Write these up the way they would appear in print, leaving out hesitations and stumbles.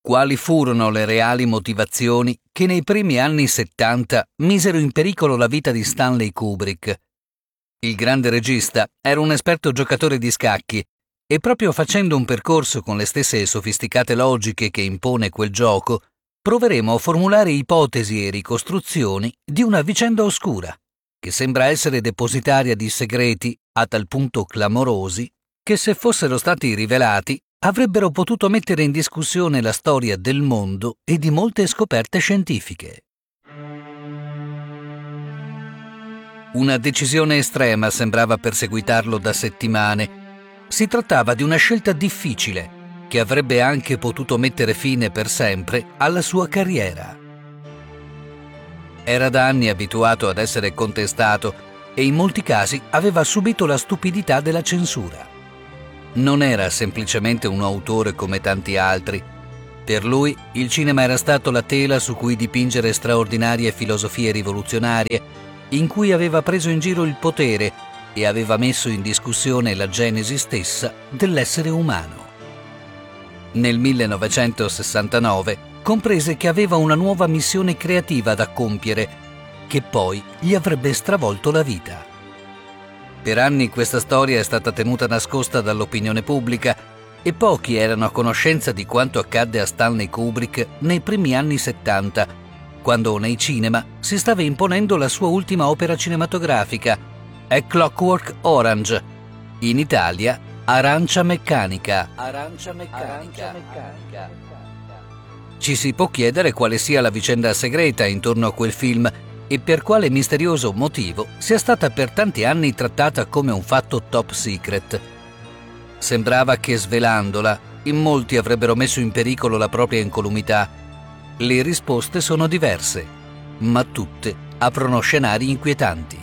Quali furono le reali motivazioni che nei primi anni 70 misero in pericolo la vita di Stanley Kubrick? Il grande regista era un esperto giocatore di scacchi e proprio facendo un percorso con le stesse sofisticate logiche che impone quel gioco, proveremo a formulare ipotesi e ricostruzioni di una vicenda oscura, che sembra essere depositaria di segreti a tal punto clamorosi che se fossero stati rivelati avrebbero potuto mettere in discussione la storia del mondo e di molte scoperte scientifiche. Una decisione estrema sembrava perseguitarlo da settimane. Si trattava di una scelta difficile che avrebbe anche potuto mettere fine per sempre alla sua carriera. Era da anni abituato ad essere contestato e in molti casi aveva subito la stupidità della censura. Non era semplicemente un autore come tanti altri. Per lui il cinema era stato la tela su cui dipingere straordinarie filosofie rivoluzionarie, in cui aveva preso in giro il potere e aveva messo in discussione la genesi stessa dell'essere umano. Nel 1969 comprese che aveva una nuova missione creativa da compiere, che poi gli avrebbe stravolto la vita. Per anni questa storia è stata tenuta nascosta dall'opinione pubblica e pochi erano a conoscenza di quanto accadde a Stanley Kubrick nei primi anni 70, quando nei cinema si stava imponendo la sua ultima opera cinematografica, A Clockwork Orange, in Italia Arancia Meccanica. Ci si può chiedere quale sia la vicenda segreta intorno a quel film e per quale misterioso motivo sia stata per tanti anni trattata come un fatto top secret. Sembrava che svelandola, in molti avrebbero messo in pericolo la propria incolumità. Le risposte sono diverse, ma tutte aprono scenari inquietanti.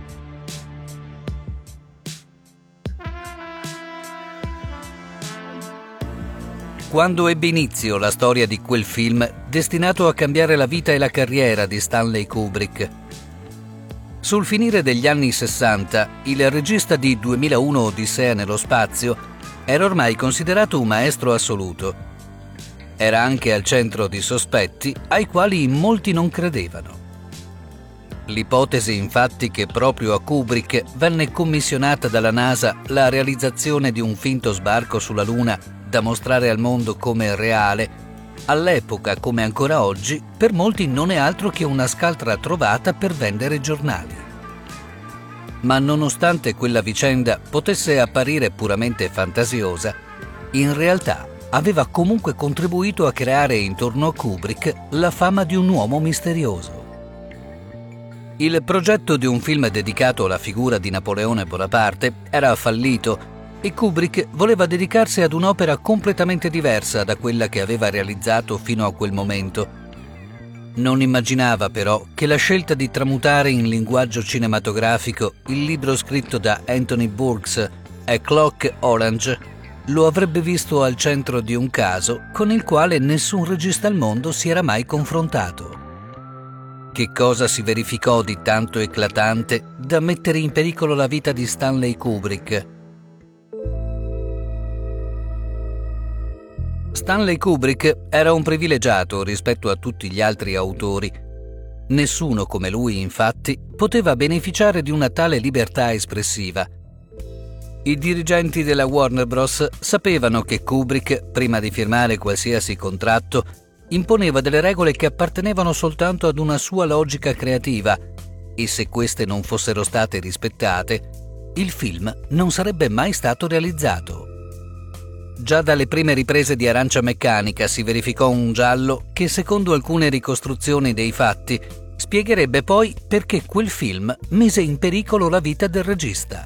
Quando ebbe inizio la storia di quel film destinato a cambiare la vita e la carriera di Stanley Kubrick? Sul finire degli anni 60, il regista di 2001 Odissea nello spazio era ormai considerato un maestro assoluto. Era anche al centro di sospetti ai quali molti non credevano. L'ipotesi infatti che proprio a Kubrick venne commissionata dalla NASA la realizzazione di un finto sbarco sulla Luna da mostrare al mondo come reale, all'epoca come ancora oggi, per molti non è altro che una scaltra trovata per vendere giornali. Ma nonostante quella vicenda potesse apparire puramente fantasiosa, in realtà aveva comunque contribuito a creare intorno a Kubrick la fama di un uomo misterioso. Il progetto di un film dedicato alla figura di Napoleone Bonaparte era fallito e Kubrick voleva dedicarsi ad un'opera completamente diversa da quella che aveva realizzato fino a quel momento. Non immaginava però che la scelta di tramutare in linguaggio cinematografico il libro scritto da Anthony Burgess, A Clock Orange, lo avrebbe visto al centro di un caso con il quale nessun regista al mondo si era mai confrontato. Che cosa si verificò di tanto eclatante da mettere in pericolo la vita di Stanley Kubrick? Stanley Kubrick era un privilegiato rispetto a tutti gli altri autori. Nessuno come lui, infatti, poteva beneficiare di una tale libertà espressiva. I dirigenti della Warner Bros. Sapevano che Kubrick, prima di firmare qualsiasi contratto, imponeva delle regole che appartenevano soltanto ad una sua logica creativa e se queste non fossero state rispettate, il film non sarebbe mai stato realizzato. Già dalle prime riprese di Arancia Meccanica si verificò un giallo che, secondo alcune ricostruzioni dei fatti, spiegherebbe poi perché quel film mise in pericolo la vita del regista.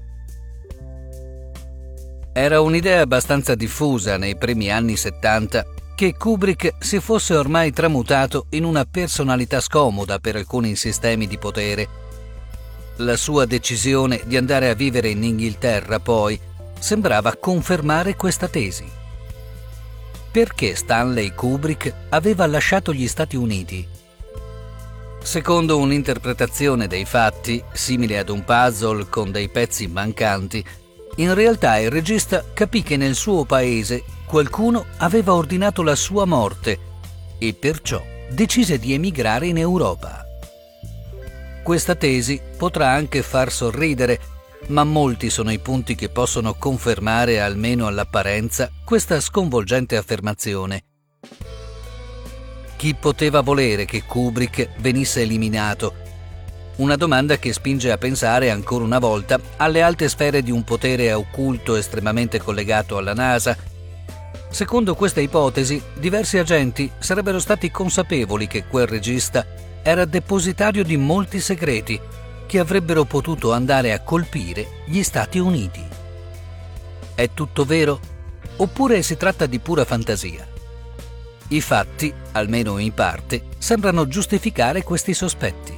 Era un'idea abbastanza diffusa nei primi anni 70 che Kubrick si fosse ormai tramutato in una personalità scomoda per alcuni sistemi di potere. La sua decisione di andare a vivere in Inghilterra, poi, sembrava confermare questa tesi. Perché Stanley Kubrick aveva lasciato gli Stati Uniti? Secondo un'interpretazione dei fatti, simile ad un puzzle con dei pezzi mancanti, in realtà il regista capì che nel suo paese qualcuno aveva ordinato la sua morte e perciò decise di emigrare in Europa. Questa tesi potrà anche far sorridere, ma molti sono i punti che possono confermare, almeno all'apparenza, questa sconvolgente affermazione. Chi poteva volere che Kubrick venisse eliminato? Una domanda che spinge a pensare ancora una volta alle alte sfere di un potere occulto estremamente collegato alla NASA. Secondo questa ipotesi, diversi agenti sarebbero stati consapevoli che quel regista era depositario di molti segreti che avrebbero potuto andare a colpire gli Stati Uniti. È tutto vero? Oppure si tratta di pura fantasia? I fatti, almeno in parte, sembrano giustificare questi sospetti.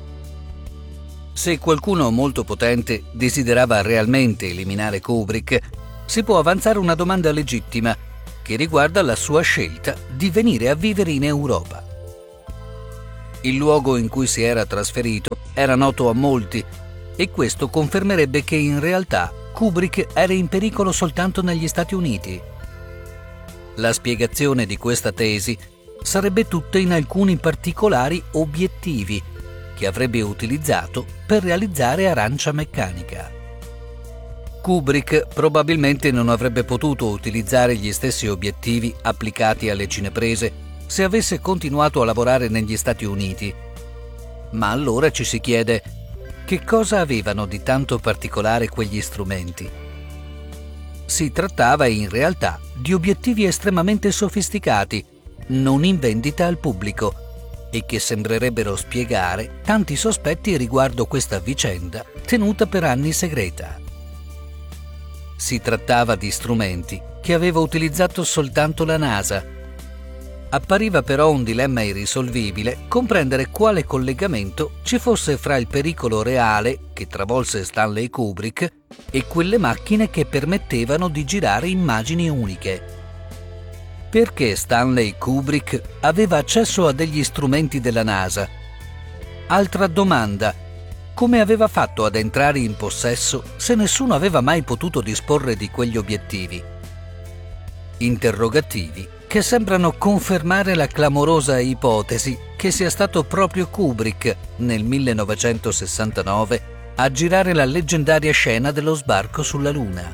Se qualcuno molto potente desiderava realmente eliminare Kubrick, si può avanzare una domanda legittima che riguarda la sua scelta di venire a vivere in Europa. Il luogo in cui si era trasferito era noto a molti e questo confermerebbe che in realtà Kubrick era in pericolo soltanto negli Stati Uniti. La spiegazione di questa tesi sarebbe tutta in alcuni particolari obiettivi che avrebbe utilizzato per realizzare Arancia Meccanica. Kubrick probabilmente non avrebbe potuto utilizzare gli stessi obiettivi applicati alle cineprese se avesse continuato a lavorare negli Stati Uniti. Ma allora ci si chiede: che cosa avevano di tanto particolare quegli strumenti? Si trattava in realtà di obiettivi estremamente sofisticati, non in vendita al pubblico, e che sembrerebbero spiegare tanti sospetti riguardo questa vicenda tenuta per anni segreta. Si trattava di strumenti che aveva utilizzato soltanto la NASA. Appariva però un dilemma irrisolvibile comprendere quale collegamento ci fosse fra il pericolo reale che travolse Stanley Kubrick e quelle macchine che permettevano di girare immagini uniche. Perché Stanley Kubrick aveva accesso a degli strumenti della NASA? Altra domanda: come aveva fatto ad entrare in possesso se nessuno aveva mai potuto disporre di quegli obiettivi? Interrogativi che sembrano confermare la clamorosa ipotesi che sia stato proprio Kubrick, nel 1969, a girare la leggendaria scena dello sbarco sulla Luna.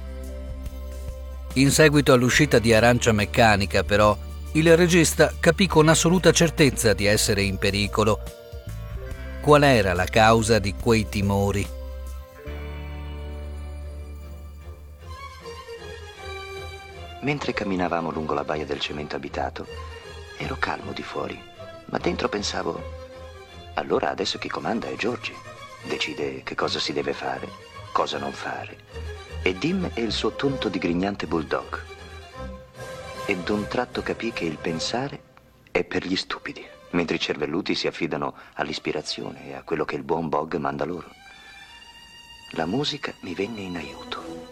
In seguito all'uscita di Arancia Meccanica, però, il regista capì con assoluta certezza di essere in pericolo. Qual era la causa di quei timori? Mentre camminavamo lungo la baia del cemento abitato, ero calmo di fuori, ma dentro pensavo: allora adesso chi comanda è Georgie. Decide che cosa si deve fare, cosa non fare. E Dim è il suo tonto digrignante bulldog. E d'un tratto capì che il pensare è per gli stupidi, mentre i cervelluti si affidano all'ispirazione e a quello che il buon Bog manda loro. La musica mi venne in aiuto.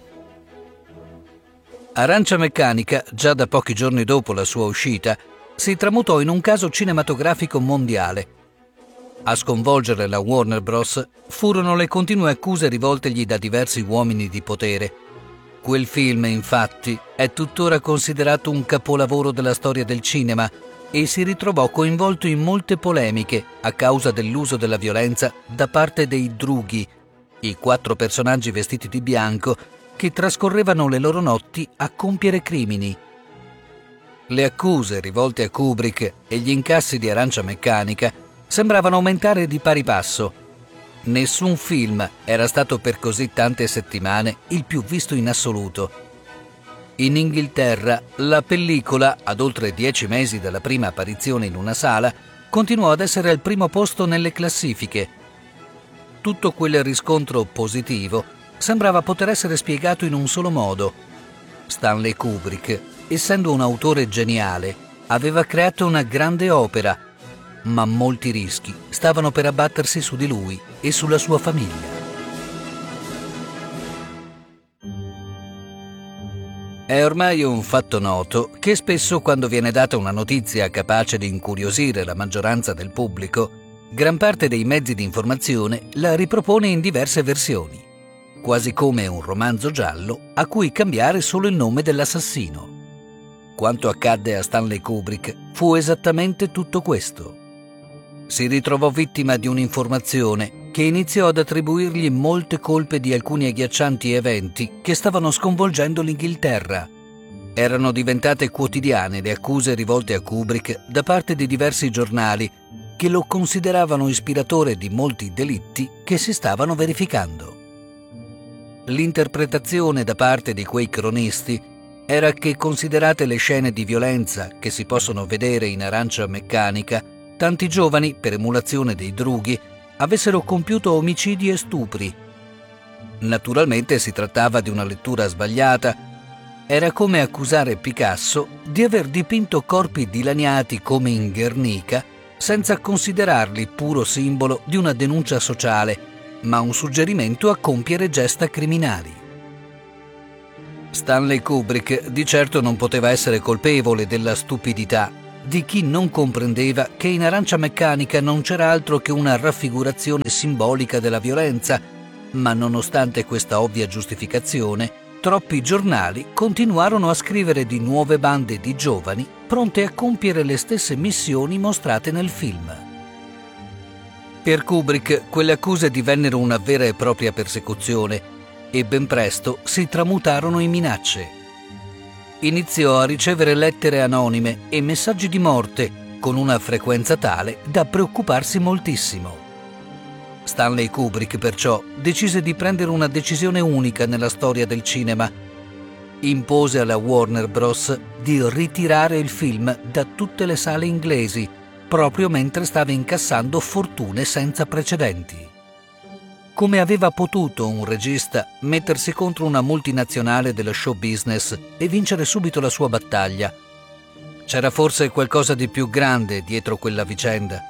Arancia Meccanica, già da pochi giorni dopo la sua uscita, si tramutò in un caso cinematografico mondiale. A sconvolgere la Warner Bros. Furono le continue accuse rivoltegli da diversi uomini di potere. Quel film, infatti, è tuttora considerato un capolavoro della storia del cinema e si ritrovò coinvolto in molte polemiche a causa dell'uso della violenza da parte dei drughi, i 4 personaggi vestiti di bianco che trascorrevano le loro notti a compiere crimini. Le accuse rivolte a Kubrick e gli incassi di Arancia Meccanica sembravano aumentare di pari passo. Nessun film era stato per così tante settimane il più visto in assoluto. In Inghilterra, la pellicola, ad oltre 10 mesi dalla prima apparizione in una sala, continuò ad essere al primo posto nelle classifiche. Tutto quel riscontro positivo sembrava poter essere spiegato in un solo modo. Stanley Kubrick, essendo un autore geniale, aveva creato una grande opera, ma molti rischi stavano per abbattersi su di lui e sulla sua famiglia. È ormai un fatto noto che spesso quando viene data una notizia capace di incuriosire la maggioranza del pubblico, gran parte dei mezzi di informazione la ripropone in diverse versioni, quasi come un romanzo giallo a cui cambiare solo il nome dell'assassino. quanto accadde a Stanley Kubrick fu esattamente tutto questo. Si ritrovò vittima di un'informazione che iniziò ad attribuirgli molte colpe di alcuni agghiaccianti eventi che stavano sconvolgendo l'Inghilterra. Erano diventate quotidiane le accuse rivolte a Kubrick da parte di diversi giornali che lo consideravano ispiratore di molti delitti che si stavano verificando. L'interpretazione da parte di quei cronisti era che, considerate le scene di violenza che si possono vedere in Arancia Meccanica, tanti giovani, per emulazione dei drughi, avessero compiuto omicidi e stupri. Naturalmente si trattava di una lettura sbagliata. Era come accusare Picasso di aver dipinto corpi dilaniati come in Guernica senza considerarli puro simbolo di una denuncia sociale, ma un suggerimento a compiere gesta criminali. Stanley Kubrick di certo non poteva essere colpevole della stupidità di chi non comprendeva che in Arancia Meccanica non c'era altro che una raffigurazione simbolica della violenza, ma nonostante questa ovvia giustificazione, troppi giornali continuarono a scrivere di nuove bande di giovani pronte a compiere le stesse missioni mostrate nel film. Per Kubrick quelle accuse divennero una vera e propria persecuzione e ben presto si tramutarono in minacce. Iniziò a ricevere lettere anonime e messaggi di morte con una frequenza tale da preoccuparsi moltissimo. Stanley Kubrick perciò decise di prendere una decisione unica nella storia del cinema. Impose alla Warner Bros. Di ritirare il film da tutte le sale inglesi, proprio mentre stava incassando fortune senza precedenti. Come aveva potuto un regista mettersi contro una multinazionale dello show business e vincere subito la sua battaglia? C'era forse qualcosa di più grande dietro quella vicenda?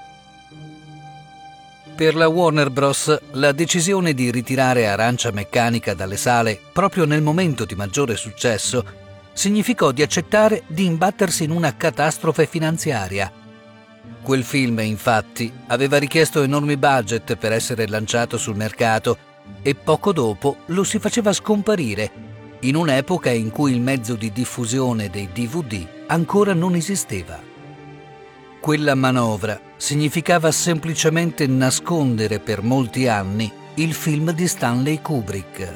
Per la Warner Bros. La decisione di ritirare Arancia Meccanica dalle sale proprio nel momento di maggiore successo significò di accettare di imbattersi in una catastrofe finanziaria. Quel film, infatti, aveva richiesto enormi budget per essere lanciato sul mercato e poco dopo lo si faceva scomparire, in un'epoca in cui il mezzo di diffusione dei DVD ancora non esisteva. Quella manovra significava semplicemente nascondere per molti anni il film di Stanley Kubrick.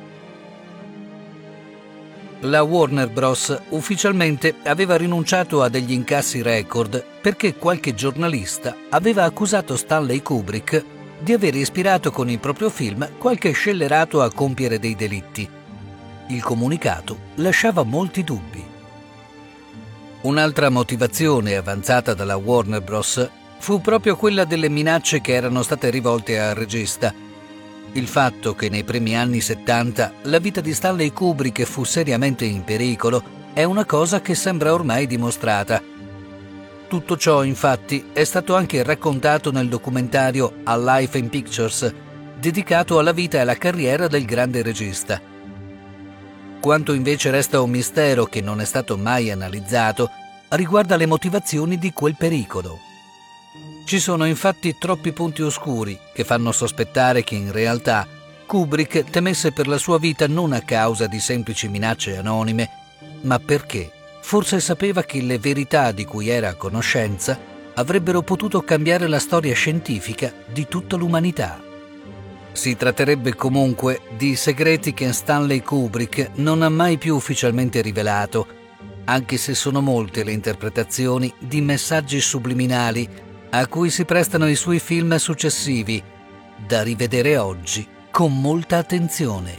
La Warner Bros. Ufficialmente aveva rinunciato a degli incassi record perché qualche giornalista aveva accusato Stanley Kubrick di aver ispirato con il proprio film qualche scellerato a compiere dei delitti. Il comunicato lasciava molti dubbi. Un'altra motivazione avanzata dalla Warner Bros. Fu proprio quella delle minacce che erano state rivolte al regista. Il fatto che nei primi anni 70 la vita di Stanley Kubrick fu seriamente in pericolo è una cosa che sembra ormai dimostrata. Tutto ciò, infatti, è stato anche raccontato nel documentario A Life in Pictures, dedicato alla vita e alla carriera del grande regista. Quanto invece resta un mistero che non è stato mai analizzato, riguarda le motivazioni di quel pericolo. Ci sono infatti troppi punti oscuri che fanno sospettare che in realtà Kubrick temesse per la sua vita non a causa di semplici minacce anonime, ma perché forse sapeva che le verità di cui era a conoscenza avrebbero potuto cambiare la storia scientifica di tutta l'umanità. Si tratterebbe comunque di segreti che Stanley Kubrick non ha mai più ufficialmente rivelato, anche se sono molte le interpretazioni di messaggi subliminali a cui si prestano i suoi film successivi, da rivedere oggi con molta attenzione.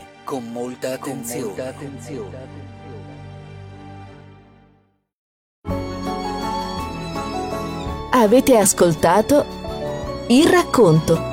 Avete ascoltato Il Racconto.